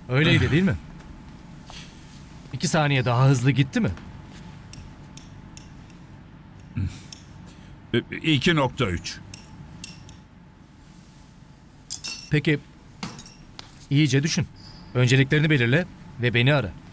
Öyleydi değil mi? 2 saniye daha hızlı gitti mi? 2.3. Peki iyice düşün. Önceliklerini belirle ve beni ara.